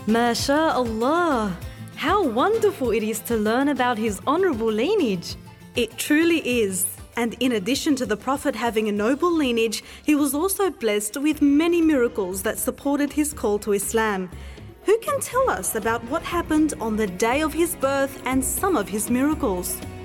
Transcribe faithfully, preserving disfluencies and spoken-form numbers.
MashaAllah! How wonderful it is to learn about his honourable lineage. It truly is. And in addition to the Prophet having a noble lineage, he was also blessed with many miracles that supported his call to Islam. Who can tell us about what happened on the day of his birth and some of his miracles?